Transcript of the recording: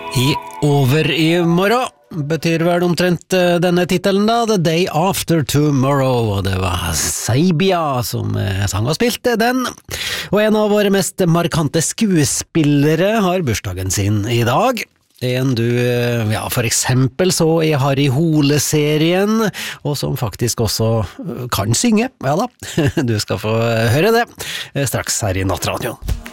I overmorgen betyr vel omtrent denne titelen da, The Day After Tomorrow, og det var Seibia som sang og spilte den. Og en av våre mest markante skuespillere har bursdagen sin i dag. En du, for eksempel så i Harry Hole-serien, og som faktisk også kan synge, ja da, du skal få høre det straks her i Nattradioen.